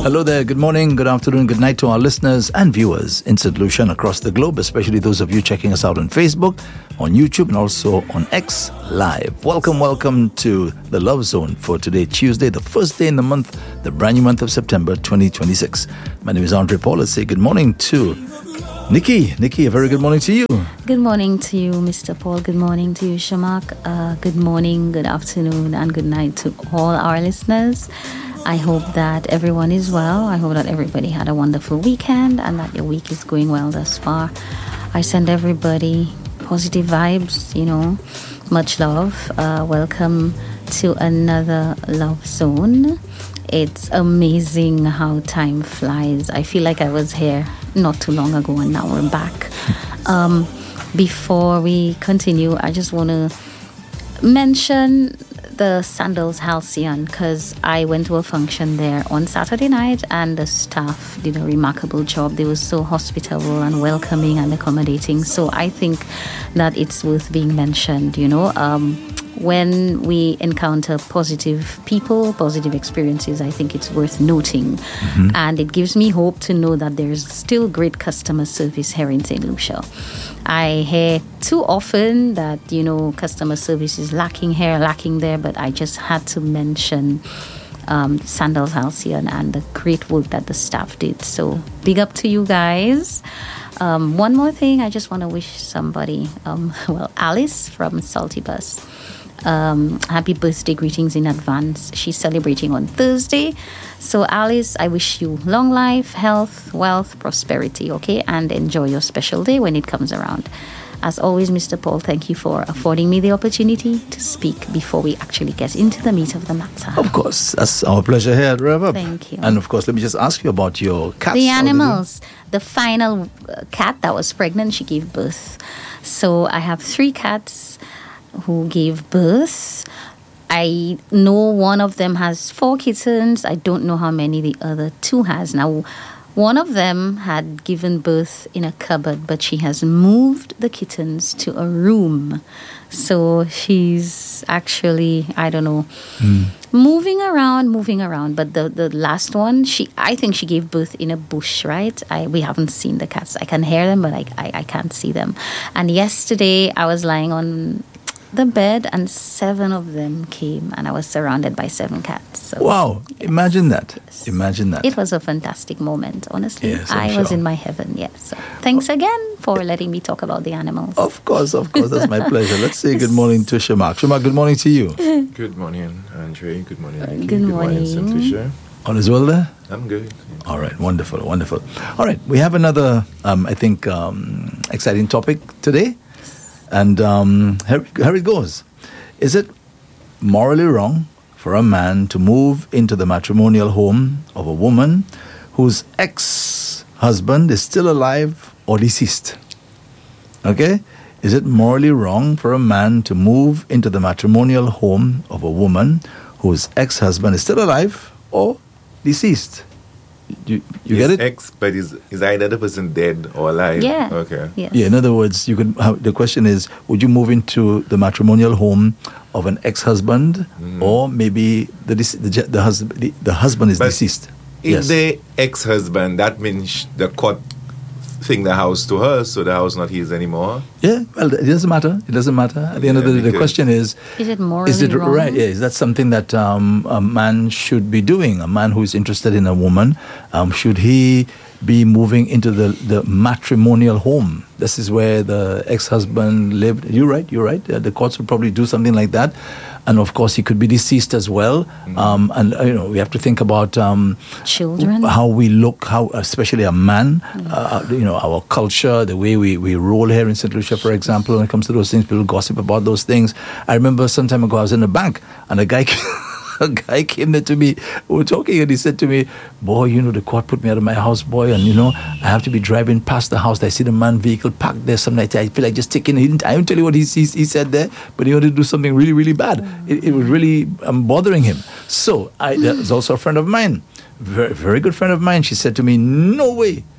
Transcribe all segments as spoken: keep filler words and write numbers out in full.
Hello there, good morning, good afternoon, good night to our listeners and viewers in Saint Lucia and across the globe, especially those of you checking us out on Facebook, on YouTube, and also on X Live. Welcome, welcome to the Love Zone for today, Tuesday, the first day in the month, the brand new month of September twenty twenty-six. My name is Andre Paul. Let's say good morning to Nikki. Nikki, a very good morning to you. Good morning to you, Mister Paul. Good morning to you, Shamak. Uh, good morning, good afternoon, and good night to all our listeners. I hope that everyone is well. I hope that everybody had a wonderful weekend and that your week is going well thus far. I send everybody positive vibes, you know, much love. Uh, welcome to another Love Zone. It's amazing how time flies. I feel like I was here not too long ago and now we're back. Um, before we continue, I just want to mention the Sandals Halcyon, because I went to a function there on Saturday night and the staff did a remarkable job. They were so hospitable and welcoming and accommodating. So I think that it's worth being mentioned, you know. Um, when we encounter positive people, positive experiences, I think it's worth noting. Mm-hmm. And it gives me hope to know that there's still great customer service here in Saint Lucia. I hear too often that, you know, customer service is lacking here, lacking there, but I just had to mention um, Sandals Halcyon and the great work that the staff did. So big up to you guys. Um, one more thing, I just want to wish somebody, um, well, Alice from Salty Bus, Um, happy birthday greetings in advance. She's celebrating on Thursday. So Alice, I wish you long life, health, wealth, prosperity, okay? And enjoy your special day when it comes around. As always, Mister Paul, thank you for affording me the opportunity to speak before we actually get into the meat of the matter. Of course, that's our pleasure here at Rev Up. Thank you. And of course, let me just ask you about your cats. The animals. The final uh, cat that was pregnant, she gave birth. So I have three cats who gave birth. I know one of them has four kittens. I don't know how many the other two has. Now, one of them had given birth in a cupboard, but she has moved the kittens to a room. So she's actually, I don't know, mm. moving around, moving around. But the, the last one, she, I think she gave birth in a bush, right? I we haven't seen the cats. I can hear them, but I, I, I can't see them. And yesterday, I was lying on the bed and seven of them came and I was surrounded by seven cats. So, wow, yes. Imagine that. Yes. Imagine that. It was a fantastic moment, honestly. Yes, I sure. was in my heaven, yes. So thanks again for letting me talk about the animals. Of course, of course, that's my pleasure. Let's say good morning to Shamak. Shamak, good morning to you. Good morning, Andre. Good morning, Nikki. Good morning. Good morning, Saint Lucia. All is well there? I'm good. All right, wonderful, wonderful. All right, we have another, um, I think, um, exciting topic today. And um, here, here it goes. Is it morally wrong for a man to move into the matrimonial home of a woman whose ex-husband is still alive or deceased? Okay? Is it morally wrong for a man to move into the matrimonial home of a woman whose ex-husband is still alive or deceased? You, you get it? Ex, but is is either the person dead or alive? Yeah. Okay. Yes. Yeah. In other words, you could. Have, the question is: would you move into the matrimonial home of an ex-husband, mm-hmm. or maybe the the the husband the, the husband is but deceased? If Yes. the ex-husband, that means the court thing the house to her, so the house not his anymore. Yeah. Well, it doesn't matter. It doesn't matter. At the end Yeah, of the day, the question is: Is it morally is it wrong? right? Yeah. Is that something that um, a man should be doing? A man who is interested in a woman, um, should he be moving into the, the matrimonial home? This is where the ex-husband lived. You're right. You're right. Uh, the courts would probably do something like that. And of course, he could be deceased as well. Mm. Um, and uh, you know, we have to think about um, children, how we look, how especially a man. Mm. Uh, you know, our culture, the way we, we roll here in Saint Lucia, for example. When it comes to those things, people gossip about those things. I remember some time ago, I was in a bank, and a guy. A guy came there to me, we were talking, and he said to me, boy, you know, the court put me out of my house, boy, and, you know, I have to be driving past the house. I see the man vehicle parked there some night. I feel like just taking it. He didn't, I didn't tell you what he, he, he said there, but he wanted to do something really, really bad. It, it was really um, bothering him. So I, there's also a friend of mine, very, very good friend of mine. She said to me, no way.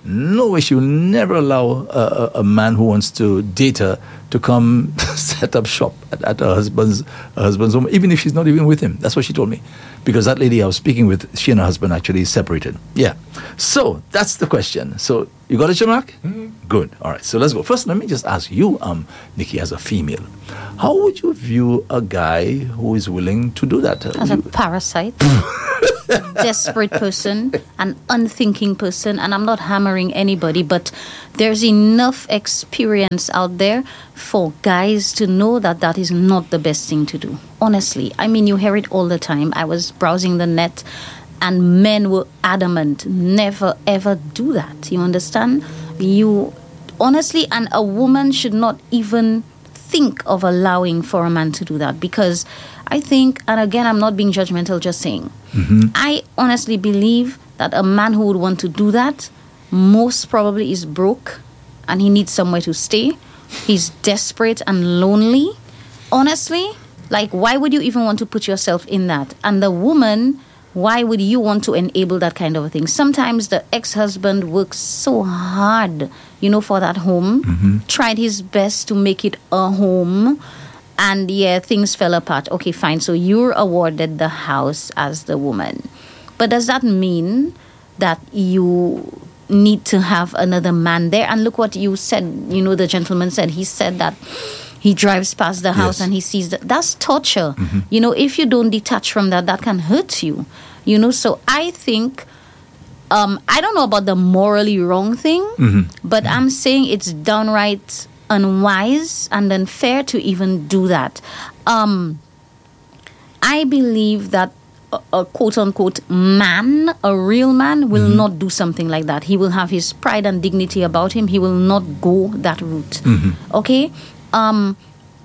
no way, she will never allow a, a, a man who wants to date her to come set up shop at, at her husband's her husband's home, even if she's not even with him. That's what she told me. Because that lady I was speaking with, she and her husband actually separated. Yeah. So that's the question. So you got it, Shamak? Mm-hmm. Good. All right. So let's go. First, let me just ask you, um, Nikki, as a female, how would you view a guy who is willing to do that? As a parasite. Desperate person, an unthinking person, and I'm not hammering anybody, but there's enough experience out there for guys to know that that is not the best thing to do. Honestly, I mean, you hear it all the time. I was browsing the net and men were adamant, never ever do that. You understand? You honestly, and a woman should not even think of allowing for a man to do that, because I think, and again, I'm not being judgmental, just saying, mm-hmm. I honestly believe that a man who would want to do that most probably is broke and he needs somewhere to stay. He's desperate and lonely. Honestly, like, why would you even want to put yourself in that? And the woman, why would you want to enable that kind of a thing? Sometimes the ex-husband works so hard, you know, for that home, mm-hmm. tried his best to make it a home, and yeah, things fell apart. Okay, fine. So you're awarded the house as the woman. But does that mean that you need to have another man there? And look what you said, you know, the gentleman said, he said that he drives past the house yes. and he sees that. That's torture. Mm-hmm. You know, if you don't detach from that, that can hurt you. You know, so I think, um, I don't know about the morally wrong thing, mm-hmm. but mm-hmm. I'm saying it's downright unwise and unfair to even do that. Um, I believe that a, a quote-unquote man, a real man, will mm-hmm. not do something like that. He will have his pride and dignity about him. He will not go that route. Mm-hmm. Okay? Um,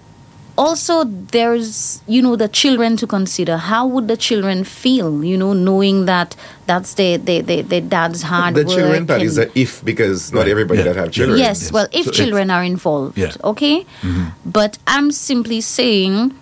also, there's, you know, the children to consider. How would the children feel, you know, knowing that that's their, their, their, their dad's hard the work? The children part is a if, because not everybody yeah. that have children. Yes, yes. well, if so children are involved, yeah. okay? Mm-hmm. But I'm simply saying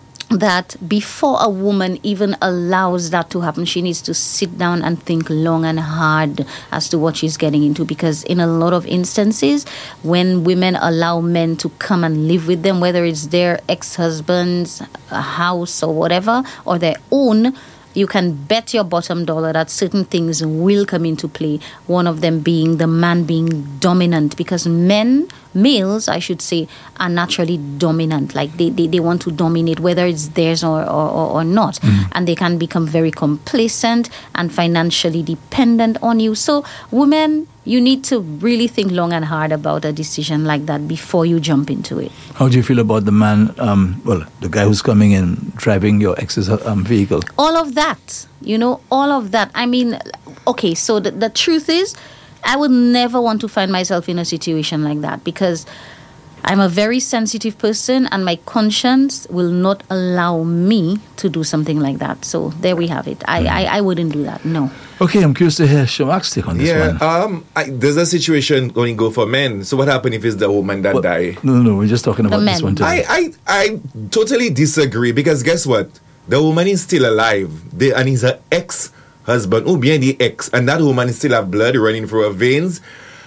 that before a woman even allows that to happen, she needs to sit down and think long and hard as to what she's getting into. Because in a lot of instances, when women allow men to come and live with them, whether it's their ex-husband's house or whatever, or their own, you can bet your bottom dollar that certain things will come into play. One of them being the man being dominant, because men, males, I should say, are naturally dominant. Like they, they, they want to dominate, whether it's theirs or, or, or not. Mm. And they can become very complacent and financially dependent on you. So women, you need to really think long and hard about a decision like that before you jump into it. How do you feel about the man, um, well, the guy who's coming in, driving your ex's um, vehicle? All of that, you know, all of that. I mean, okay, so the, the truth is, I would never want to find myself in a situation like that, because I'm a very sensitive person and my conscience will not allow me to do something like that. So there we have it. I, mm. I, I wouldn't do that, no. Okay, I'm curious to hear Shamak's take on this yeah, one. Yeah, um, I, there's a situation going to go for men. So what happens if it's the woman that well, die? No, no, no, we're just talking about the this one today. I, I, I totally disagree, because guess what? The woman is still alive. They, and he's her ex-husband, ou bien the ex, and that woman still have blood running through her veins.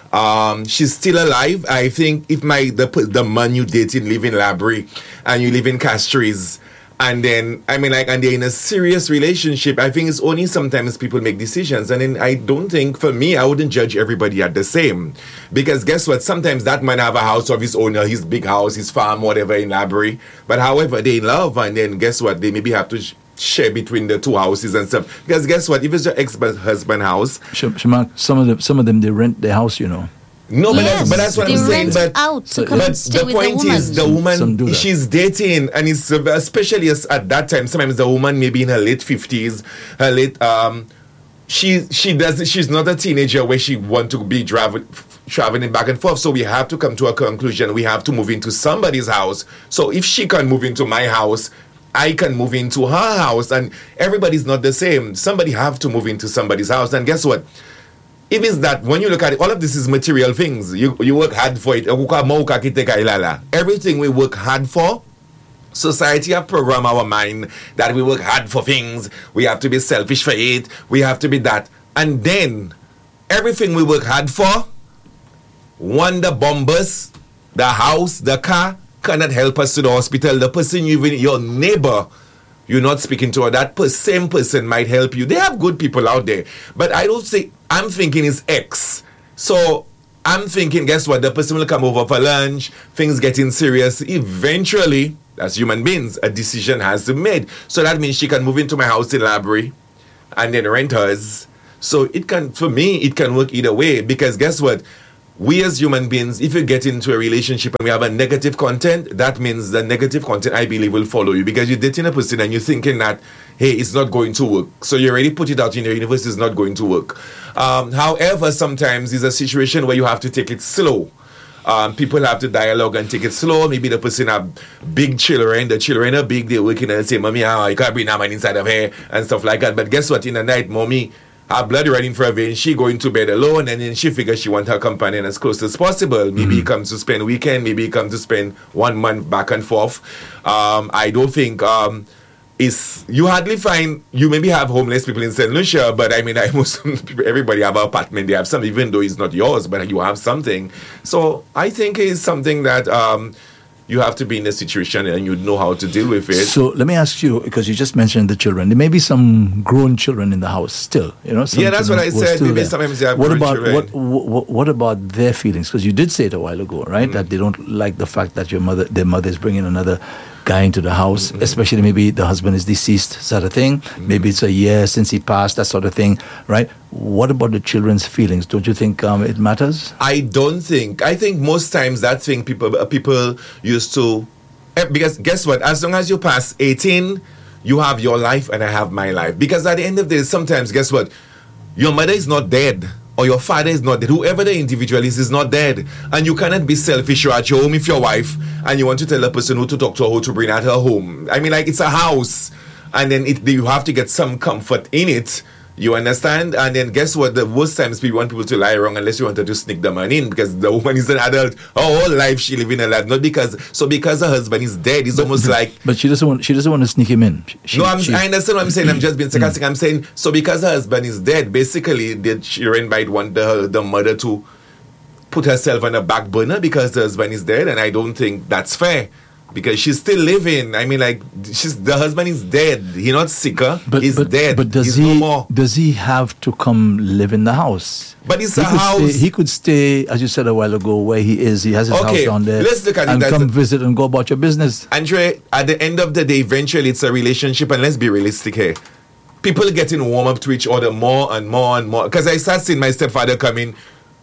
Um, she's still alive. I think if my the the man you dating live in Labrie and you live in Castries, and then I mean like and they're in a serious relationship, I think it's only sometimes people make decisions. And then I don't think, for me, I wouldn't judge everybody at the same, because guess what? Sometimes that man have a house of his own, his big house, his farm, whatever in Labrie. But however, they in love, and then guess what? They maybe have to sh- share between the two houses and stuff. Because guess what? If it's your ex-husband house, Shamak, some of them, some of them they rent their house, you know. No, but, yes, that's, but that's what they I'm saying. Rent But, out to so, come but and stay the with point the woman. is, the woman she's dating, and it's especially at that time. Sometimes the woman maybe in her late fifties, her late um, she she does she's not a teenager where she want to be driving traveling back and forth. So we have to come to a conclusion. We have to move into somebody's house. So if she can move into my house, I can move into her house, and everybody's not the same. Somebody have to move into somebody's house. And guess what? If it's that, when you look at it, all of this is material things. You you work hard for it. Everything we work hard for, society have programmed our mind that we work hard for things. We have to be selfish for it. We have to be that. And then everything we work hard for, wonder bombers, the house, the car, cannot help us to the hospital. The person, you even your neighbor, you're not speaking to her, that per- same person might help you. They have good people out there. But I don't say, I'm thinking it's X. So I'm thinking, guess what? The person will come over for lunch, things getting serious. Eventually, as human beings, a decision has to be made. So that means she can move into my house in Labrie and then rent hers. So it can, for me, it can work either way. Because guess what? We as human beings, if you get into a relationship and we have a negative content, that means the negative content, I believe, will follow you. Because you're dating a person and you're thinking that, hey, it's not going to work. So you already put it out in the universe, it's not going to work. Um, however, sometimes it's a situation where you have to take it slow. Um, people have to dialogue and take it slow. Maybe the person have big children. The children are big. They're working and say, Mommy, oh, you can't bring that man inside of her and stuff like that. But guess what? In the night, Mommy, her blood running for her veins, she going to bed alone, and then she figures she wants her companion as close as possible. Maybe mm-hmm. he comes to spend weekend, maybe he comes to spend one month back and forth. Um, I don't think um, it's, you hardly find, you maybe have homeless people in Saint Lucia, but I mean, I most people, everybody have an apartment, they have some, even though it's not yours, but you have something. So I think it's something that um, you have to be in a situation and you know how to deal with it. So let me ask you, because you just mentioned the children. There may be some grown children in the house still, you know. Some yeah, that's what I said. Maybe there. Sometimes you have what grown about children. what, what what about their feelings? Because you did say it a while ago, right? Mm-hmm. That they don't like the fact that your mother, their mother, is bringing another guy into the house, mm-hmm. especially maybe the husband is deceased, sort of thing. Mm-hmm. Maybe it's a year since he passed, that sort of thing, right? What about the children's feelings? Don't you think um, it matters? I don't think. I think most times that thing people uh, people used to. Because guess what? As long as you pass eighteen, you have your life and I have my life. Because at the end of the day, sometimes, guess what? Your mother is not dead or your father is not dead. Whoever the individual is, is not dead. And you cannot be selfish. You're at your home with your wife and you want to tell a person who to talk to or who to bring at her home. I mean, like, it's a house. And then it, you have to get some comfort in it. You understand? And then guess what? The worst times we want people to lie wrong unless you wanted to sneak the man in because the woman is an adult. Her whole life she living a life. Not because so because her husband is dead, it's but, almost but, like But she doesn't want she doesn't want to sneak him in. She, no, I'm, she, I understand what I'm saying. I'm just being sarcastic. I'm saying so because her husband is dead, basically the children might want the the mother to put herself on a back burner because the husband is dead, and I don't think that's fair. Because she's still living. I mean, like, she's the husband is dead. He's not sicker. But, He's but, dead. But does He's he no more. does he have to come live in the house? But it's he a could house. Stay, he could stay, as you said a while ago, where he is. He has his Okay, house down there. let's look at and it as come a- visit and go about your business. Andre, at the end of the day, eventually it's a relationship, and let's be realistic here. People getting warm up to each other more and more and more. Because I start seeing my stepfather coming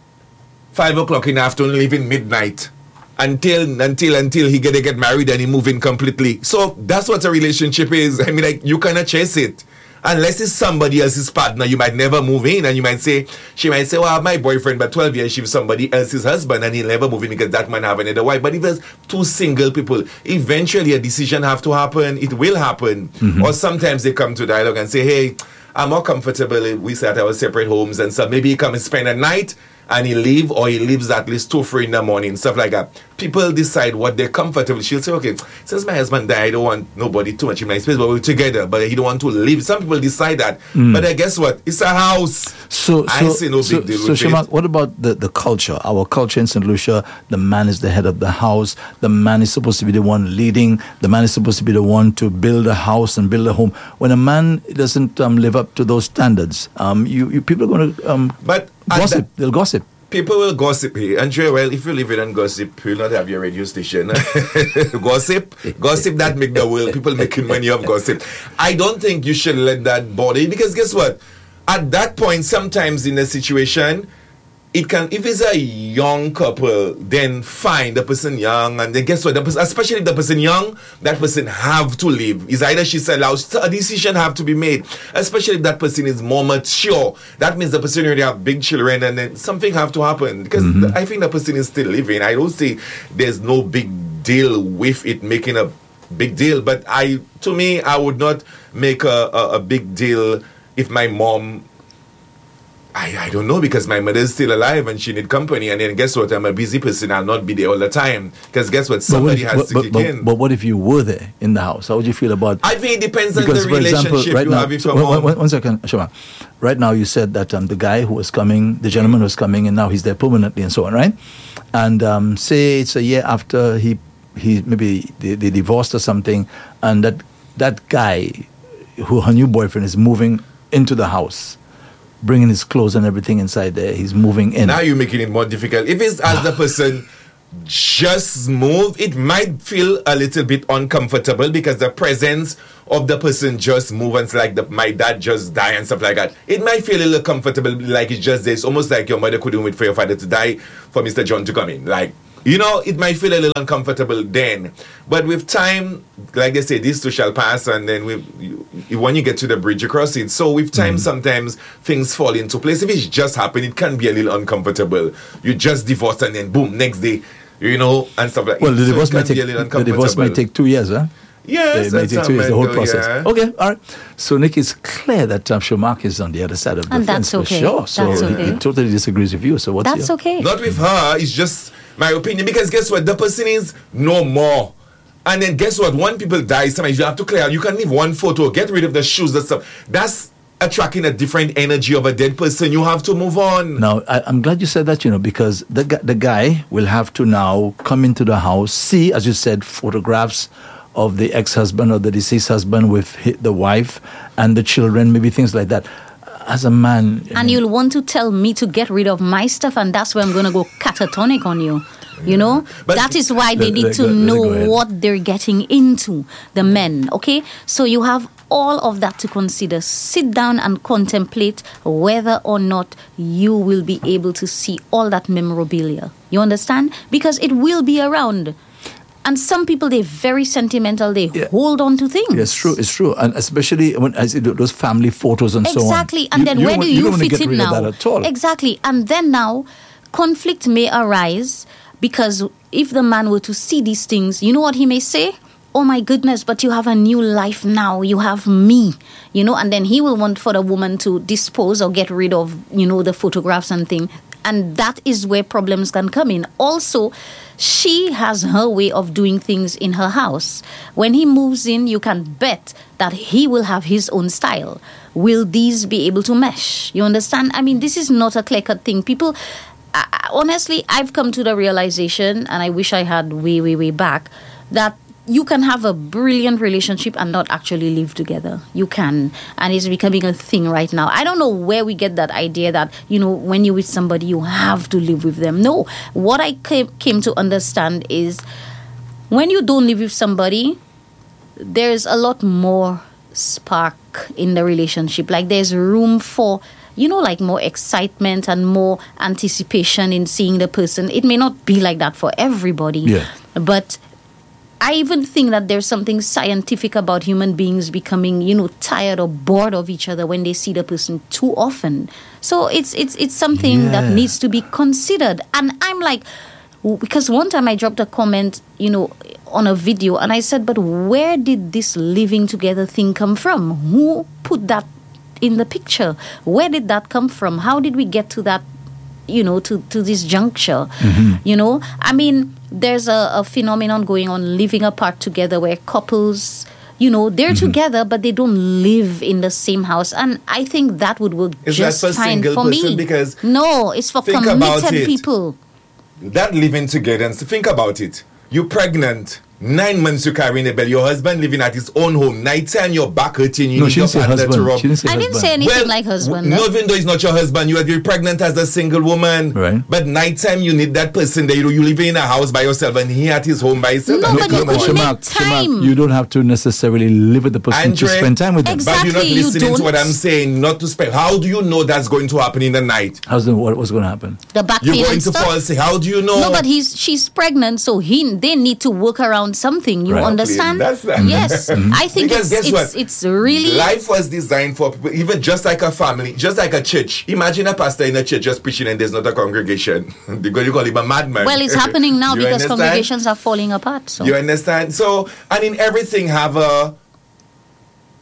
five o'clock in the afternoon, leaving midnight. Until until until he get to get married and he move in completely. So that's what a relationship is. I mean, like, you cannot chase it. Unless it's somebody else's partner, you might never move in. And you might say, she might say, well, I have my boyfriend, but twelve years she's somebody else's husband and he'll never move in because that man have another wife. But if there's two single people, eventually a decision have to happen. It will happen. Mm-hmm. Or sometimes they come to dialogue and say, hey, I'm more comfortable if we start our separate homes and stuff. Maybe he come and spend a night and he leave, or he leaves at least two, three in the morning, stuff like that. People decide what they're comfortable. She'll say, okay, since my husband died, I don't want nobody too much in my space, but we're together, but he don't want to leave. Some people decide that. Mm. But uh, guess what? It's a house. So, I so, see no so, big deal so with Shamak, it. what about the, the culture? Our culture in Saint Lucia, the man is the head of the house. The man is supposed to be the one leading. The man is supposed to be the one to build a house and build a home. When a man doesn't um, live up to those standards, um, you, you people are going to um, but gossip. That, They'll gossip. People will gossip here. Andre, well, if you live in gossip, you'll not have your radio station. Gossip? Gossip that make the world. People making money off gossip. I don't think you should let that bother you, because guess what? At that point, sometimes in a situation, it can, if it's a young couple, then fine, the person young, and then guess what? The person, especially if the person young, that person have to leave. It's either she sell out, a decision have to be made. Especially if that person is more mature. That means the person already have big children, and then something have to happen. Because mm-hmm. I think the person is still living. I don't see there's no big deal with it making a big deal. But I, to me, I would not make a, a, a big deal if my mom I, I don't know, because my mother's still alive and she need company. And then guess what? I'm a busy person. I'll not be there all the time. Because guess what? Somebody but what if, has to but, kick but, in. But what if you were there in the house? How would you feel about? I think it depends on because, the for relationship example, right you now, have with so your one, mom. one, one second, Shama. Right now, you said that um, the guy who was coming, the gentleman was coming, and now he's there permanently and so on, right? And um, say it's a year after he he maybe they, they divorced or something, and that that guy, who her new boyfriend, is moving into the house, bringing his clothes and everything inside there. He's moving in. Now you're making it more difficult. If it's as the person just move, it might feel a little bit uncomfortable because the presence of the person just move and it's like the, my dad just die and stuff like that. It might feel a little comfortable, like it's just there. It's almost like your mother couldn't wait for your father to die for Mister John to come in. Like, you know, it might feel a little uncomfortable then. But with time, like they say, this too shall pass, and then we, you, when you get to the bridge, you cross it. So with time, mm. sometimes things fall into place. If it's just happened, it can be a little uncomfortable. You just divorced and then boom, next day, you know, and stuff like that. Well, the so divorce might take the divorce might take two years, huh? Yes, it may take two years, the whole process. Yeah. Okay, all right. So Nick, it's clear that um, Shamak is on the other side of the And fence that's okay. for sure. So That's he, okay. he totally disagrees with you. So what's That's your... okay. Not with her. It's just my opinion. Because guess what? The person is no more. And then guess what? When people die, sometimes you have to clear. You can leave one photo, get rid of the shoes and stuff. That's attracting a different energy of a dead person. You have to move on. Now, I, I'm glad you said that, you know, because the gu- the guy will have to now come into the house, see, as you said, photographs of the ex-husband or the deceased husband with hi- the wife and the children, maybe things like that. As a man... And you'll want to tell me to get rid of my stuff, and that's where I'm going to go catatonic on you. You know, But that is why they let- need let- to let- let it go know ahead. what they're getting into, the men, okay? So you have all of that to consider. Sit down and contemplate whether or not you will be able to see all that memorabilia. You understand? Because it will be around. And some people, they're very sentimental. They Yeah. hold on to things. Yes, true, it's true. And especially when I see those family photos and so on. Exactly. And You- then you where don't do want- you, don't want to fit get in rid of now? that at all. Exactly. And then now, conflict may arise because if the man were to see these things, you know what he may say? Oh my goodness, but you have a new life now. You have me, you know, and then he will want for the woman to dispose or get rid of, you know, the photographs and thing. And that is where problems can come in. Also, she has her way of doing things in her house. When he moves in, you can bet that he will have his own style. Will these be able to mesh? You understand? I mean, this is not a clear-cut thing. People, I, I- honestly, I've come to the realization, and I wish I had way, way, way back, that you can have a brilliant relationship and not actually live together. You can. And it's becoming a thing right now. I don't know where we get that idea that, you know, when you're with somebody, you have to live with them. No. What I came, came to understand is when you don't live with somebody, there's a lot more spark in the relationship. Like there's room for, you know, like more excitement and more anticipation in seeing the person. It may not be like that for everybody. Yeah. But I even think that there's something scientific about human beings becoming, you know, tired or bored of each other when they see the person too often. So it's it's it's something Yeah. that needs to be considered. And I'm like, w- because one time I dropped a comment, you know, on a video, and I said, but where did this living together thing come from? Who put that in the picture? Where did that come from? How did we get to that, you know, to, to this juncture? Mm-hmm. You know, I mean, there's a, a phenomenon going on living apart together where couples, you know, they're Mm-hmm. together, but they don't live in the same house. And I think that would work Is that just for fine single for person? me. Because no, it's for think about committed it. people. That living together, and so think about it. You're pregnant. Nine months you carrying a belly. Your husband living at his own home. Nighttime you're back hurting. You No, need she your didn't say partner to husband. rub. She didn't say I didn't husband. say anything Well, like husband. w- no? no, even though it's not your husband, you are you're pregnant as a single woman. Right. But nighttime you need that person there. You you live in a house by yourself, and he at his home by himself. No, And but they you come could on. make Shamak, Shamak, time. you don't have to necessarily live with the person to Andre, spend time with them. Exactly. But you're not you listening to what don't. I'm saying. Not to spend. How do you know that's going to happen in the night? How's the, what, what's going to happen? The back You're pain going and to stuff. fall sick. How do you know? No, but he's she's pregnant, so he they need to work around something. You Right. understand? That's- yes, I think Because it's guess it's, what? it's really Life was designed for people, even just like a family, just like a church. Imagine a pastor in a church just preaching and there's not a congregation. Because you call him a madman. well, it's happening now You because understand? congregations are falling apart. So You understand? So, and in everything have a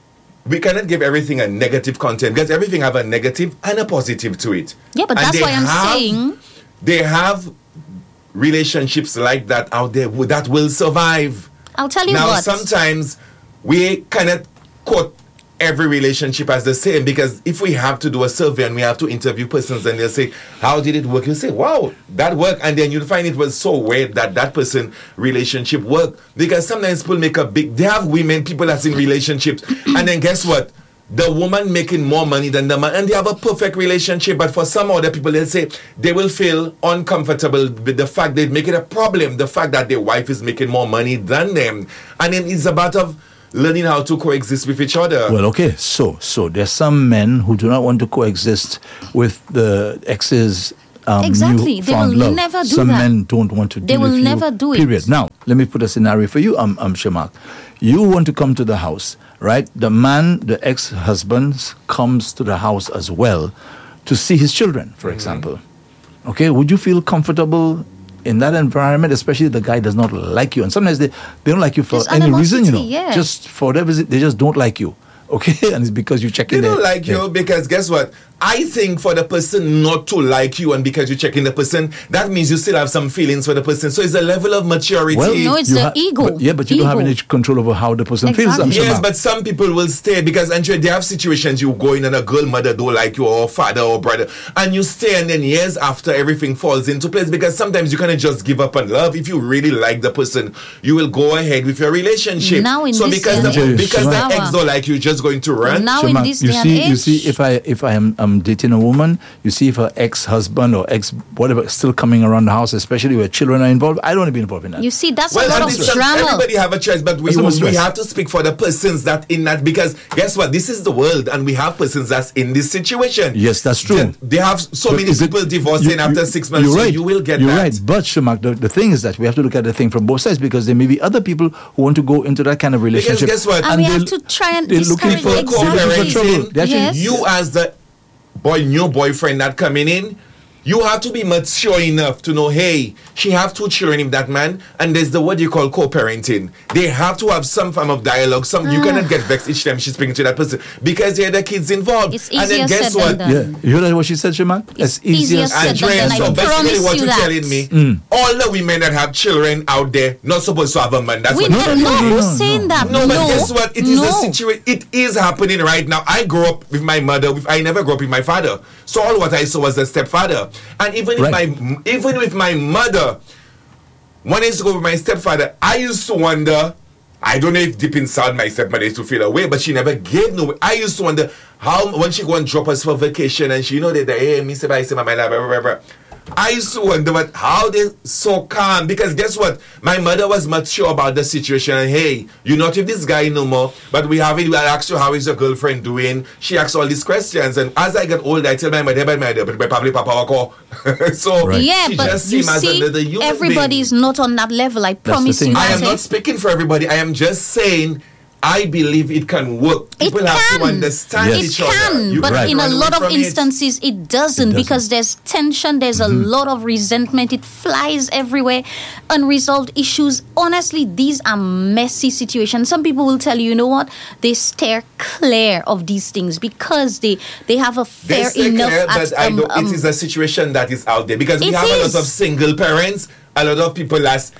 we cannot give everything a negative content because everything have a negative and a positive to it. Yeah, but And that's they why I'm have- saying. They have relationships like that out there who- that will survive. I'll tell you now, what. sometimes we cannot quote every relationship as the same because if we have to do a survey and we have to interview persons and they'll say, how did it work? You say, wow, that worked. And then you'll find it was so weird that that person relationship worked because sometimes people make a big, they have women, people that's in relationships. And then guess what? The woman making more money than the man and they have a perfect relationship. But for some other people, they'll say they will feel uncomfortable with the fact they make it a problem. The fact that their wife is making more money than them. And then it's about of learning how to coexist with each other. Well, okay, so so there's some men who do not want to coexist with the ex's um, Exactly. They newfound will love. never do some that. men don't want to They deal will with never you, do it. period. Now, let me put a scenario for you, um, um, Shamak. You want to come to the house, right? The man, the ex-husband, comes to the house as well to see his children, for example. Okay, would you feel comfortable in that environment, especially if the guy does not like you? And sometimes they, they don't like you for There's any reason, you know. animosity, yeah. Just for whatever reason, they just don't like you. Okay, and it's because you check They in don't there. like Yeah. you because guess what? I think for the person not to like you and because you check in the person, that means you still have some feelings for the person. So it's a level of maturity. Well, No, it's you the ha- ego. but- yeah, but you don't have Ego. any control over how the person feels. I'm Exactly. sure. Yes, Mark. but some people will stay because Andrea, they have situations you go in and a girl mother don't like you or father or brother and you stay and then years after everything falls into place because sometimes you cannot just give up on love. If you really like the person, you will go ahead with your relationship. Now in so this because day the, and age, because the Shema. ex don't like you, you're just going to run. Now So, in Mark, this you day see, and age, you see, if I if I am I'm dating a woman, you see if her ex-husband or ex whatever is still coming around the house, especially where children are involved, I don't want to be involved in that. you see, that's Well, a lot and of it's- drama. everybody have a choice, but we, That's no we stress. have to speak for the persons that in that because guess what? This is the world, and we have persons that's in this situation. Yes, that's true. They, they have so But many is it- people divorcing you- after you- six months. You're so right. you will get You're that. right. But Shamak, the, the thing is that we have to look at the thing from both sides because there may be other people who want to go into that kind of relationship. guess what? And we they'll- have to try and they're looking discourage for, it. they're looking for Exactly. trouble. They're actually- Yes. You as the boy, new boyfriend that coming in, you have to be mature enough to know, hey, she have two children with that man, and there's the what you call co-parenting. They have to have some form of dialogue. Some you cannot get vexed each time she's speaking to that person because there are the kids involved. It's and then easier guess said what? than done. Yeah, you heard what she said, Shamak? It's easier said than Andrea, done. I so basically promise what you you're that. telling me, all the women that have children out there not supposed to have a man. That's We what never, you're no, telling me. who's no, saying no. that? No, but guess what? It is no. a situation. It is happening right now. I grew up with my mother. With I never grew up with my father. So all what I saw was a stepfather. And even Right. with my even with my mother, when I used to go with my stepfather, I used to wonder. I don't know if deep inside my stepmother used to feel away, but she never gave no. I used to wonder how when she go and drop us for vacation, and she you know that hey, Mister Bye, my my blah, blah, blah, blah. I used to wonder but how they so calm because guess what? My mother was mature about the situation and hey, you're not with this guy no more, but we have it. I asked you how is your girlfriend doing? She asks all these questions and as I get older, I tell my mother, my mother, but my probably papa wako. So Right. Yeah, she but just you seem as see, another human everybody's being. not on that level. I promise thing. you. I that, am eh? not speaking for everybody. I am just saying I believe it can work. It People have to can. understand Yes. It each other. can, You but can't in a run away lot of from it. instances, it doesn't, doesn't. because there's tension, there's a lot of resentment, it flies everywhere, unresolved issues. Honestly, these are messy situations. Some people will tell you, you know what? They steer clear of these things because they they have a They fair stay enough. clear, at, but I um, know um, it is a situation that is out there because we It have a is. lot of single parents, a lot of people as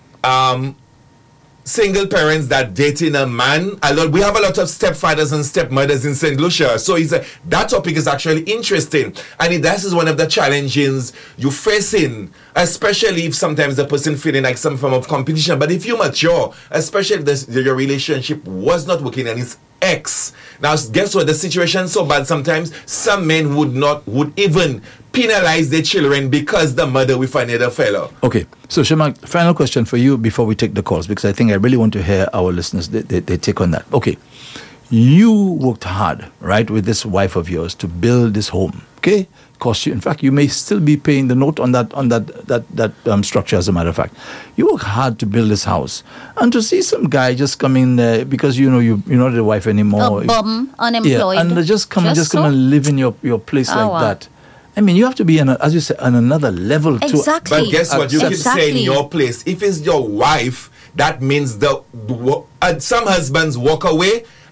um single parents that dating a man. A lot we have a lot of stepfathers and stepmothers in Saint Lucia. So it's a, that topic is actually interesting, and it, that is one of the challenges you facing, especially if sometimes the person feeling like some form of competition. But if you mature, especially if this, your relationship was not working and it's ex. Now guess what? The situation is so bad sometimes some men would not would even penalize their children because the mother with another fellow. Okay, so Shamak, final question for you before we take the calls because I think I really want to hear our listeners, they, they, they take on that. Okay, you worked hard, right, with this wife of yours to build this home, okay? Cost you, in fact, you may still be paying the note on that on that that that um, structure. As a matter of fact, you work hard to build this house, and to see some guy just come in there because you know you you're not the wife anymore, a bum, yeah, unemployed. and they just come and just come so? and live in your your place Oh, like wow. that. I mean, you have to be, on a, as you said, on another level too. Exactly. But guess what? You keep Exactly. saying your place. If it's your wife, that means the, the uh, some husbands walk away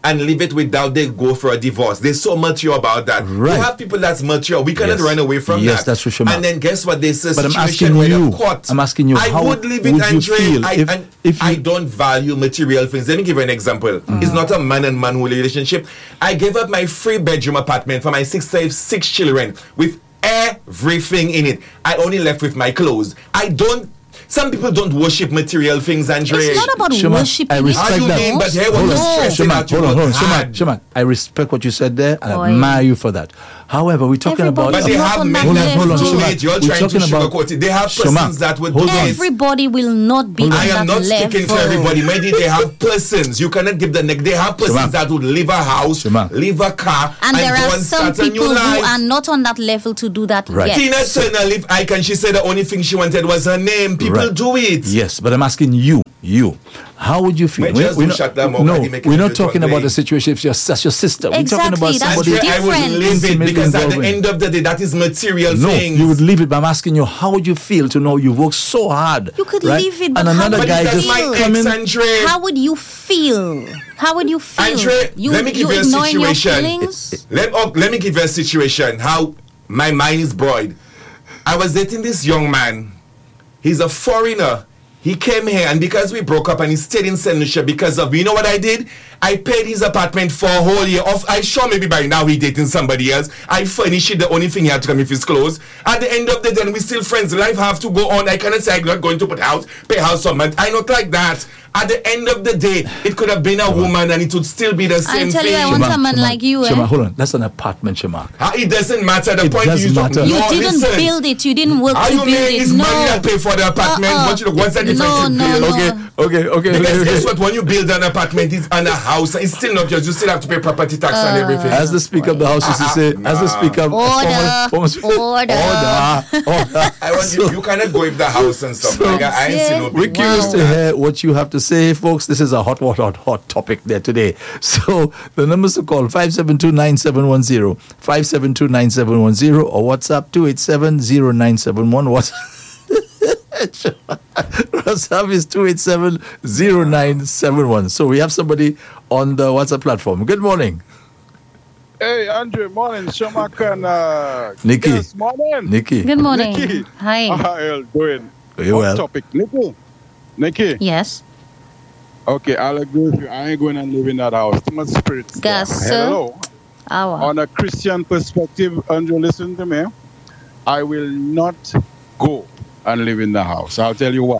and leave it without they go for a divorce. They're so mature about that. Right. You have people that's mature. We cannot Yes. run away from Yes, that. that's for sure, Mark. And then guess what? There's a But I'm situation asking where you, the court. I'm asking you, I how would leave it, would you Andre. feel I, if- and if I you- don't value material things. Let me give you an example. It's not a man and man relationship. I gave up my free bedroom apartment for my six, six children with everything in it. I only left with my clothes. I don't. Some people don't worship material things, Andre. It's not about Shema, worshiping. I it, respect How you that. mean? But here, what Hold you're on, stressing Shema, out, you hold on, hold on, work Shema, hard. Shema. I respect what you said there, and Boy. I admire you for that. However, we're talking Everybody about. But they Not have on men that that hold on, do Shema. it. You're We're trying to talking about- sugarcoat it. They have Shema, persons that would do hold on. it. Everybody will not be on I am that not level. speaking to everybody. Maybe they have persons. You cannot give the neck. They have persons Shema. that would leave a house, Shema. leave a car, And there go are and some start a new people who life. are not on that level to do that Right. yet. Tina Turner live Icon. She said the only thing she wanted was her name. People Right. do it. Yes, but I'm asking you, you, how would you feel? Wait, just don't shut them up, no, Daddy, make it we're a not virtual talking about play. the situation if you're, that's your sister. We're talking Exactly, about that's somebody. Andre, I would different. leave it Intimately because at the involved in- end of the day, that is material No, things. you would leave it, but I'm asking you, how would you feel to know you worked so hard? You could right? leave it, but and how another would guy you But just that's feel? my come ex, in. Andre. How would you feel? How would you feel? Andre, you let me give you you a ignoring your situation. feelings? Let, oh, let me give you a situation how my mind is broiled. I was dating this young man. He's a foreigner. He came here, and because we broke up and he stayed in Saint Lucia because of, you know what I did? I paid his apartment for a whole year off. I sure maybe by now he dating somebody else. I furnished it. The only thing he had to come if his clothes. At the end of the day, we still friends. Life have to go on. I cannot say I'm not going to put house, pay house a month. I not like that. At the end of the day, it could have been a woman and it would still be the same tell you, thing. I want a man Shema, like you, Shema, eh? hold on. That's an apartment, Shema. Ah, it doesn't matter. The It point does is, matter. You no, didn't listen. build it. You didn't work How to you build mean it. it's No. money that pay for the apartment? Uh-uh. What you, what's the difference No, in no, bill? no. Okay, okay, okay. Because okay, guess okay. what? When you build an apartment, it's on a house. It's still not yours. You still have to pay property tax Uh, and everything. As the Speaker of the House used to say, as the Speaker of Order, former, former, order. order, order. I want So- you. You cannot go with the house and stuff. so- like, I ain't seen no We're big curious Wow. to hear what you have to say, folks. This is a hot, hot, hot, hot topic there today. So the numbers to call five seven two nine seven one zero, five seven two nine seven one zero, or WhatsApp two eight seven zero nine seven one. WhatsApp is two eight seven zero nine seven one. So we have somebody on the WhatsApp platform. Good morning, Hey, Andre, morning. Shamaka and uh, Nikki. Yes, morning. Nikki. Good morning. Nikki. Hi. How are you doing? You Hot well? topic. Nikki. Nikki. Yes. Okay, I'll agree with you. I ain't going and live in that house. Too much spirits. there. Gas, sir. Hello. Our. On a Christian perspective, Andre, listen to me. I will not go and live in the house. I'll tell you why.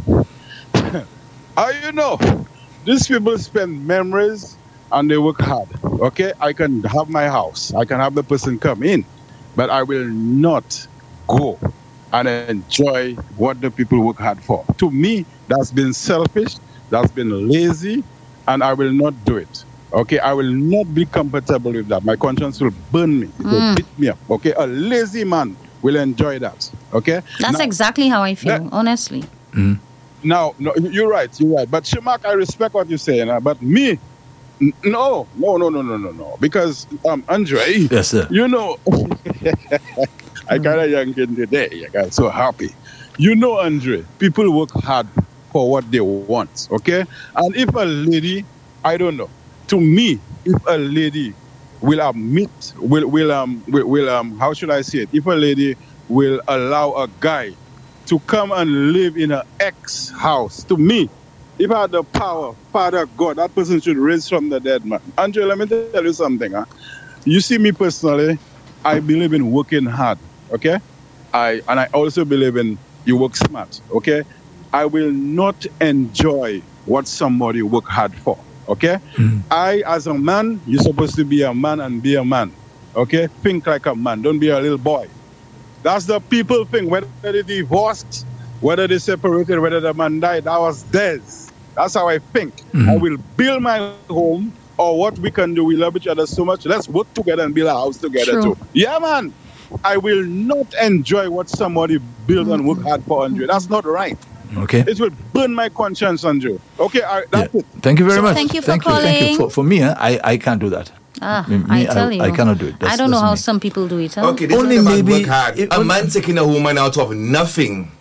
How you know? These people spend memories and they work hard. Okay? I can have my house. I can have the person come in. But I will not go and enjoy what the people work hard for. To me, that's been selfish, that's been lazy, and I will not do it. Okay, I will not be comfortable with that. My conscience will burn me. It will Mm. beat me up. Okay, a lazy man will enjoy that. Okay, That's now, exactly how I feel, that- honestly. now, no, you're right. You're right. But Shimak, I respect what you're saying. Uh, but me, n- no, no, no, no, no, no, no. Because um, Andre, Yes, sir. you know, I kind of young kid today. I got so happy. You know, Andre, people work hard for what they want, okay? And if a lady, I don't know, to me, if a lady will admit, will, will, um, will, will, um, how should I say it? If a lady will allow a guy to come and live in an ex house, to me, if I had the power, Father God, that person should raise from the dead, man. Andre, let me tell you something, huh? You see me personally, I believe in working hard, okay? I and I also believe in you work smart, okay? I will not enjoy what somebody work hard for, okay? I, as a man, you're supposed to be a man and be a man, okay? Think like a man, don't be a little boy. That's the people thing, whether they divorced, whether they separated, whether the man died, that was theirs. That's how I think. I will build my home, or what we can do, we love each other so much, let's work together and build a house together True. too. Yeah, man. I will not enjoy what somebody built and work hard for, Andrew. That's not right. Okay. It will burn my conscience, Andrew. Okay, I, that's Yeah. it. Thank you very So- much. Thank you for thank you. Thank you. calling. For, for me, eh, I, I can't do that. Ah, Me- I me, tell I- you. I cannot do it. I That's- don't know that's how me. some people do it. Huh? Okay, this Only Only maybe maybe work hard. if- A man taking a woman out of nothing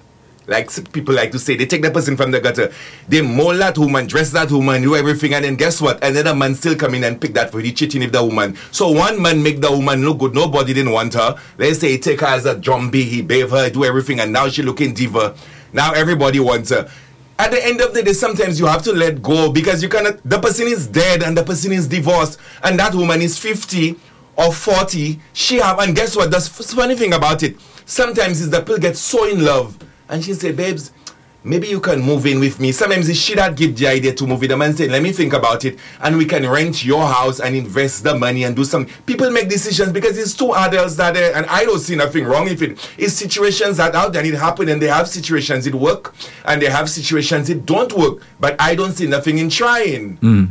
like s- people like to say, they take the person from the gutter, they mold that woman, dress that woman, do everything, and then guess what? Another man still come in and pick that for the cheating with the woman. So one man make the woman look good, nobody didn't want her. Let's say he take her as a zombie, he bathe her, do everything, and now she looking diva. Now everybody wants her. At the end of the day, sometimes you have to let go because you cannot, the person is dead and the person is divorced, and that woman is fifty or forty. She have, and guess what? The funny thing about it, sometimes is the people get so in love, and she say, babes, maybe you can move in with me. Sometimes it's she that give the idea to move in. The man say, let me think about it, and we can rent your house and invest the money and do some. People make decisions because it's two adults that are, and I don't see nothing wrong with it. It's situations that out there and it happen, and they have situations it work, and they have situations it don't work. But I don't see nothing in trying. Mm.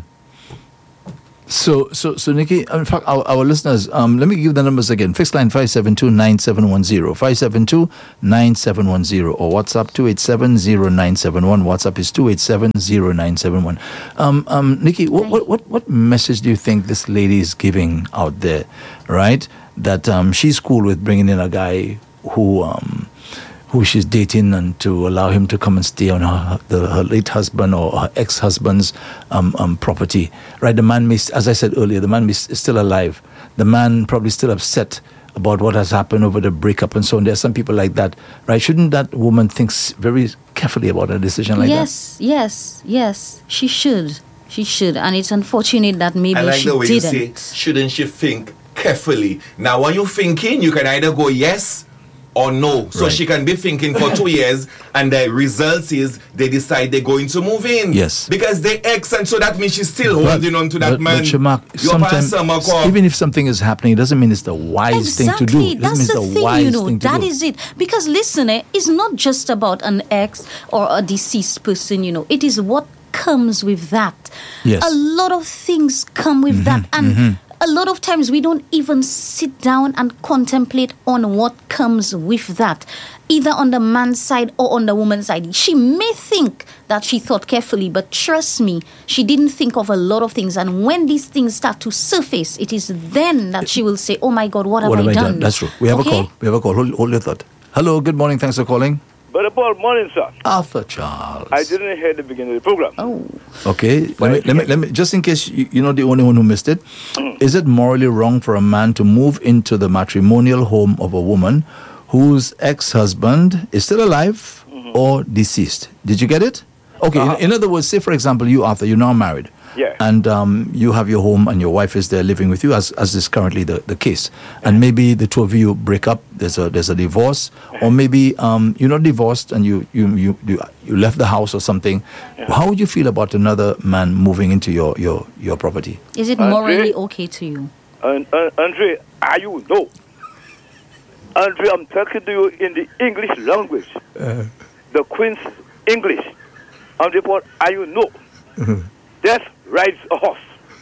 So, so, so, Nikki, in fact, our, our listeners, um, let me give the numbers again. Fixed line five seven two, nine seven one zero, five seven two, nine seven one zero, or WhatsApp two eight seven, zero nine seven one. WhatsApp is two eight seven, zero nine seven one. Um, um, Nikki, what, what, what, what message do you think this lady is giving out there, right? That um, she's cool with bringing in a guy who... Um, who she's dating, and to allow him to come and stay on her the, her late husband or her ex-husband's um, um, property, right? The man may, as I said earlier, the man is still alive. The man probably still upset about what has happened over the breakup and so on. There are some people like that, right? Shouldn't that woman think very carefully about a decision like yes, that? Yes, yes, yes. She should. She should. And it's unfortunate that maybe I like she the way didn't. you say, shouldn't she think carefully? Now, when you're thinking, you can either go yes or no. So Right. she can be thinking for two years, and the results is they decide they're going to move in. Yes. Because they ex, and so that means she's still holding on to that but, man. But Shamak, You're sometimes, past summer call. even if something is happening, it doesn't mean it's the wise Exactly. thing to do. It doesn't That's mean the it's the thing, wise you know. thing to That do. is it. Because listen, eh, it's not just about an ex or a deceased person, you know. It is what comes with that. Yes. A lot of things come with that. And a lot of times we don't even sit down and contemplate on what comes with that, either on the man's side or on the woman's side. She may think that she thought carefully, but trust me, she didn't think of a lot of things. And when these things start to surface, it is then that she will say, oh my God, what have What I have I done? done? That's true. We have Okay? a call. We have a call. Hold, hold your thought. Hello, good morning. Thanks for calling. Brother Paul, morning, sir. Arthur Charles. I didn't hear the beginning of the program. Oh. Okay, let me, let me, let me, just in case you, you're not the only one who missed it, is it morally wrong for a man to move into the matrimonial home of a woman whose ex-husband is still alive or deceased? Did you get it? Okay, Uh-huh. in, in other words, say for example, you, Arthur, you're now married. Yeah. And um, you have your home and your wife is there living with you, as, as is currently the, the case. And maybe the two of you break up, there's a there's a divorce, or maybe um, you're not divorced and you, you, you, you, you left the house or something. How would you feel about another man moving into your, your, your property? Is it Andre? morally okay to you? And, uh, Andre, are you no? Andre, I'm talking to you in the English language, the Queen's English. Andre Paul, are you no? Death rides a horse.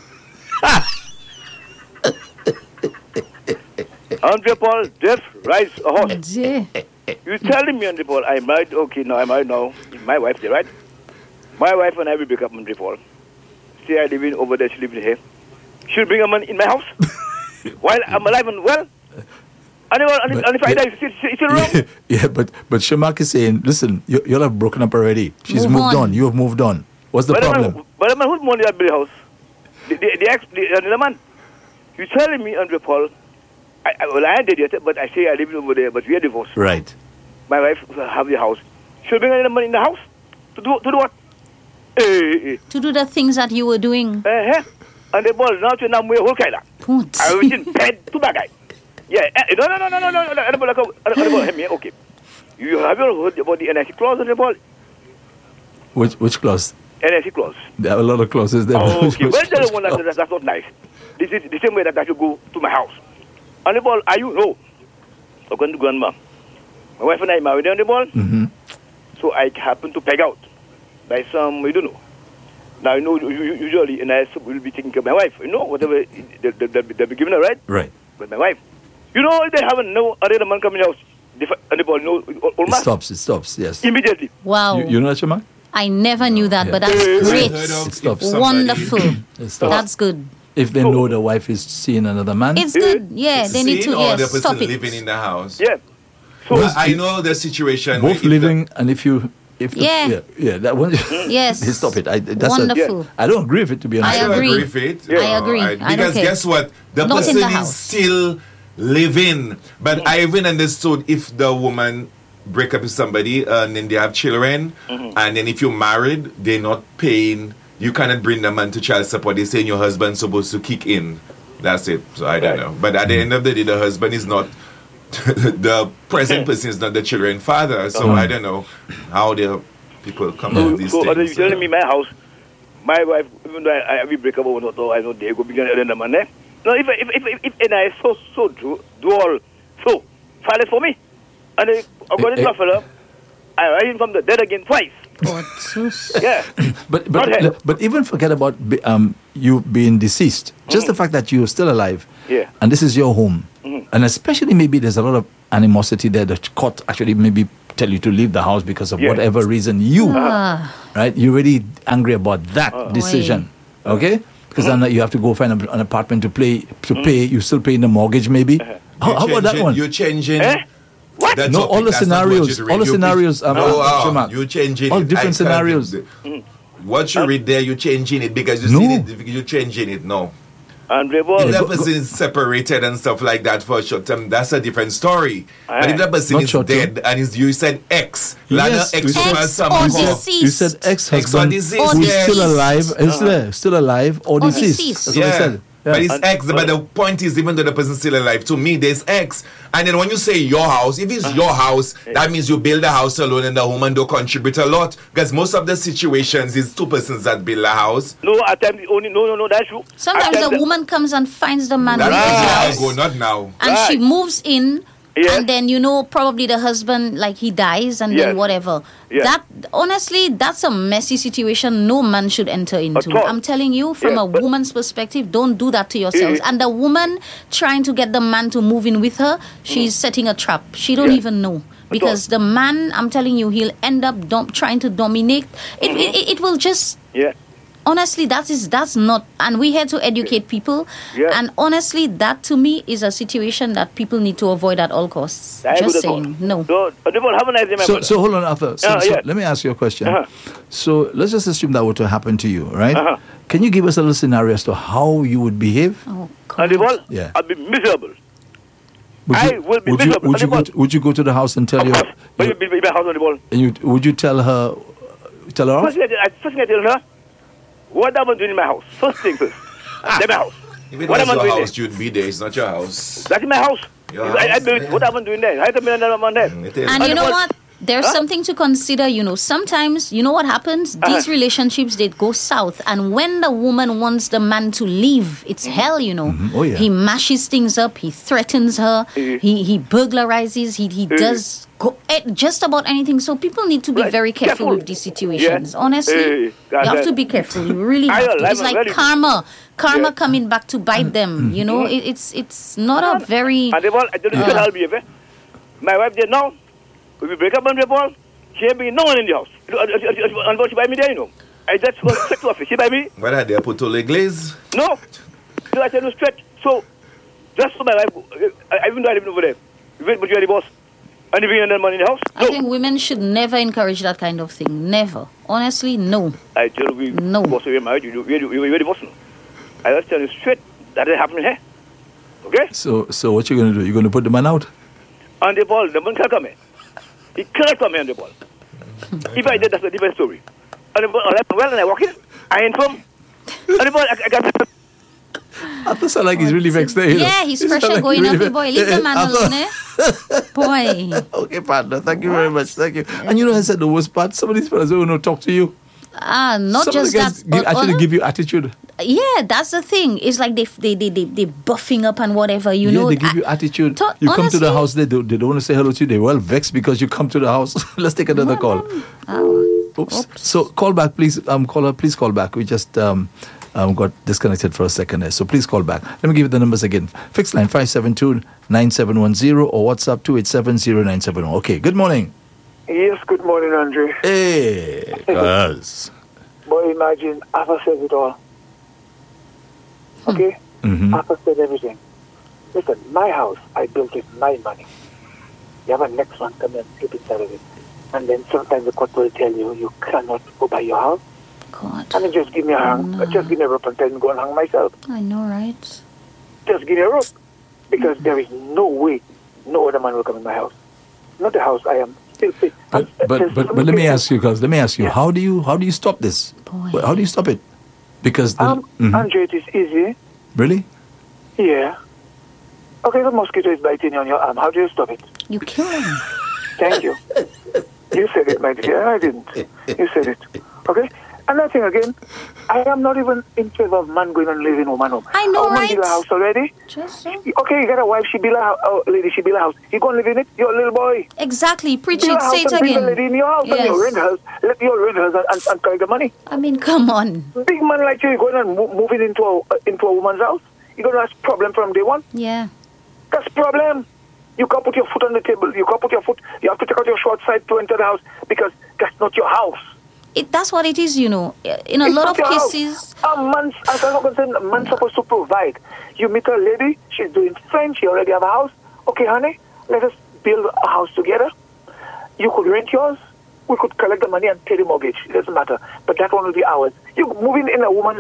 Andre Paul, death rides a horse. Yeah. You telling me, Andre Paul, I married, okay, now I'm married now. My wife there, right? My wife and I will break up, Andre Paul. Say I live in over there, she lives in here. She'll bring a man in my house while I'm alive and well. And if, and if, and if I die, it's still, still wrong. Yeah, yeah, but but Shamak is saying, listen, you you all have broken up already. She's Move moved on. on. You have moved on. What's the But the problem? man, but the man who's money at the house? The, the, the ex, the, the man. You telling me, Andre Paul, I, I, well, I ain't dead yet, but I say I live over there, but we are divorced. Right. My wife will have the house. She'll bring another man in the house to do to do what? Eh, eh, To do the things that you were doing. eh, eh. And the ball now to now we whole kind of. What? I was in bed to bad guy. Yeah, eh, no, no, no, no, no, no, no, no, no, no, no, no, no, okay. You have you heard about the N S C clause on the ball? Which which clause? N S C clause. There are a lot of clauses there. Oh, Which- okay. which Well, tell clause? the one that, that, that's not nice. This is the same way that I should go to my house. On the ball, are you? No. I'm going to grandma. My wife and I married on the ball. Mhm. So I happened to peg out by some, we don't know. Now, you know, u- u- usually, and I will be taking care of my wife. You know, whatever they, they, they, they'll be giving her, right? Right. With my wife. You know, if they haven't no other man coming out, they, fi- and the ball, no, all, all It mass, stops. It stops. Yes. immediately. Wow. You, you know that, Shamak? I never knew that, but Yeah. that's Eh, great. I heard of It stops. if somebody- Wonderful. It stops. That's good. If they know the wife is seeing another man. It's good. Yeah, It's they need to seeing all yeah, the person stop it. living in the house. Yeah. So Yes, I you- know the situation. both if the- living, and if you, if the, Yeah. yeah, yeah, that one. Yes. Stop it. I, that's Wonderful. A, I don't agree with it, to be honest. I I don't agree. agree with it. Yeah. I agree. I don't because care. guess what? The Not in person the is house. still living. But I even understood if the woman break up with somebody and then they have children, and then if you're married, they're not paying. You cannot bring the man to child support. They're saying your husband's supposed to kick in. That's it. So I don't Right. know. But at the end of the day, the husband is not. The present person is not the children father. So Uh-huh. I don't know how the people come up So, with these so are things. you telling me my house, my wife, even though I, I we break up over not all, I know they go begin earn the money. No, if if if if, if and I so so do do all so file it for me, and then according Eh, to eh. a fella, I rise him from the dead again twice. God, sus. Yeah, But Not but hell. but even forget about be- um you being deceased. Just the fact that you're still alive, Yeah. and this is your home, Mhm. and especially maybe there's a lot of animosity there. The court actually maybe tell you to leave the house because of Yeah. whatever reason you, Ah, right? You're really angry about that Uh-huh. decision, okay? Because then you have to go find a, an apartment to play to Mm-hmm. pay. You still paying the mortgage, maybe. How, You're how about that changing- one? You're changing. Eh? What? the No, topic. all the That's not what scenarios, you all the read. You- scenarios, um, no, uh, uh, Shamak. you're changing All it. different I can't- scenarios. What you read there, you're changing it because you No. see it. You're changing it. No, And they if ball. Yeah, that go- person is separated and stuff like that for a short term, that's a different story. But if that person Not is short term. dead and is you said ex, Lana Yes, ex we said- was Ex some or call. deceased. You said ex-husband Ex or who's deceased, still yes. alive, is there, still alive or, Or deceased. deceased. That's what I said. Yeah. But it's And- ex. But the point is, even though the person's still alive, to me, there's ex. And then when you say your house, if it's your house, that means you build a house alone and the woman don't contribute a lot. Because most of the situations is two persons that build a house. No, at times only no no no that's true. sometimes At the times woman comes and finds the man in That's his how I house, go, not now. and she Right. moves in. Yes. And then you know probably the husband like he dies and Yes. then whatever. Yes. That honestly that's a messy situation no man should enter into. all. I'm telling you from Yeah, a but- woman's perspective, don't do that to yourselves. Eh. And the woman trying to get the man to move in with her, she's setting a trap. She don't Yeah. even know. Because the man, I'm telling you, he'll end up dom- trying to dominate. It, it, it, it will just Yeah. honestly that is that's not, and we're here to educate people, Yeah. and honestly that to me is a situation that people need to avoid at all costs. I Just would have saying thought. no. So, uh, they will have a nice day, my So, brother. so hold on, Arthur. So, Uh, so yeah. let me ask you a question. Uh-huh. So let's just assume that were to happen to you, right? Uh-huh. Can you give us a little scenario as to how you would behave? Oh And the God. ball, Yeah. I'll be miserable. Would I you, will be would you, miserable. would you, go Animal. to, would you go to the house and tell Of your, course. But you your be, be my house on the ball. and you, would you tell her, tell her off? First thing, I, first thing I tell her, what am I doing in my house? First thing first. That's my house. If it What was am I your doing house, there? you'd be there. It's not your house. That's in my house. Your I, I house, built. yeah. What am I doing there? I have a million dollar man there. Mm, it is. And you know Animal. what? There's Huh? something to consider, you know. Sometimes, you know what happens? These Uh-huh. relationships, they go south. And when the woman wants the man to leave, it's hell, you know. Oh, yeah. He mashes things up. He threatens her. Eh. He he burglarizes. He, he Eh. does go, eh, just about anything. So people need to be Right. very careful, Careful. with these situations. Yeah. Honestly, Eh, you that's have it. to be careful. You really I have to. alive It's and like ready. karma. Karma Yeah. coming back to bite them, you know. It, it's it's not a very... And the ball, I tell you, Uh. I'll be there. My wife did now. If we break up on the ball, she ain't bringing no one in the house. And what she buy me there, you know. I just go straight to office. She buy me? What are they? Put all the glaze? No. So I tell you straight. So, just for my wife, I, even though I live over there, but you are the boss. And you bring any money in the house? I No. think women should never encourage that kind of thing. Never. Honestly, no. I tell you, we No. boss, we're married, you, you, you, you're the boss now. I just tell you straight that is happening here. Okay? So, so what you going to do? You're going to put the man out? On the ball, the man can't come here. He cannot come here on the ball. If I did, that's a different story. On the ball, I left well and I walk in. I ain't from. On the ball, I, I got Arthur sound like he's really vexed there. You know? Yeah, his He sound pressure like going he up, really boy. ve- Leave Eh, the man Arthur- alone, eh? Boy. Okay, partner. Thank you very much. Thank you. And you know, I said the worst part. Some of these fellas don't want to talk to you. Ah, not Some just of the that. guys give, uh, actually uh-huh. give you attitude. Yeah, that's the thing. It's like they they they they they buffing up and whatever. You yeah, know. they give you I- attitude. to- you come to the honestly- house, they, do, they don't want to say hello to you. They're well vexed because you come to the house. Let's take another call. Oh. Oops. So call back, please. Um, caller, please call back. We just um, um, got disconnected for a second there. So please call back. Let me give you the numbers again. Fixed line five seven two, nine seven one zero or WhatsApp two eight seven zero nine seven one. Okay, good morning. Yes, good morning, Andre. Hey, guys. But imagine, Arthur says it all. Okay? Mm-hmm. Arthur said everything. Listen, my house, I built with my money. You have a next one come and sleep inside of it. And then sometimes the court will tell you you cannot go by your house. God. And then just give me a hang, No. just give me a rope and tell me go and hang myself. I know, right? Just give me a rope. Because there is no way no other man will come in my house. Not the house I am still fit. But but but, but let me ask you, guys. Let me ask you. Yeah. How do you how do you stop this? Boy. Well, How do you stop it? Because the, Um, Mhm. Andre, it is easy. really, Yeah. Okay, the mosquito is biting you on your arm. How do you stop it? You kill him. Thank you. You said it, my dear. I didn't. You said it. Okay? Another thing again, I am not even in favor of man going and living in woman home. I know, a woman right? build a house already. Just so. Okay, you got a wife, she build a house. Oh, lady, she build a house. You go and live in it? You're a little boy. Exactly. Preach Build it. a house Say it and bring the again. lady in your house and you Yes. rent house. Let you rent house and, and, and collect the money. I mean, come on. Big man like you, you're going and mo- moving into a, uh, into a woman's house. You're going to have problem from day one. Yeah. That's problem. You can't put your foot on the table. You can't put your foot. You have to take out your short side to enter the house because that's not your house. It, that's what it is, you know. In a It's lot not of your house. cases, A man, as I'm concerned, a man's supposed to provide. You meet a lady, she's doing French, you already have a house. Okay, honey, let us build a house together. You could rent yours. We could collect the money and pay the mortgage. It doesn't matter. But that one will be ours. You moving in a woman's